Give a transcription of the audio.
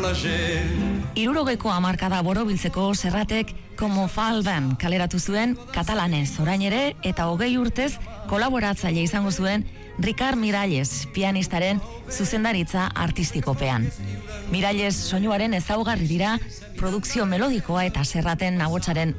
Hirurogeiko hamarkada borobiltzeko Serratek Como Faldan kaleratu zuen katalanez orain ere eta 20 urtez kolaboratzaile izango zuen Ricard Miralles pianistaren zuzendaritza artistikopean. Miralles soinuaren ezaugarri dira produkzio melodikoa eta Serraten ahotsaren